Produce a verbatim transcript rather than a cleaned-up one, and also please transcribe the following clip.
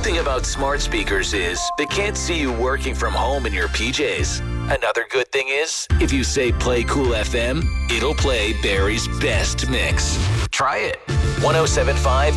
thing about smart speakers is they can't see you working from home in your P Js. Another good thing is, if you say play Cool F M, it'll play Barry's best mix. Try it. one oh seven point five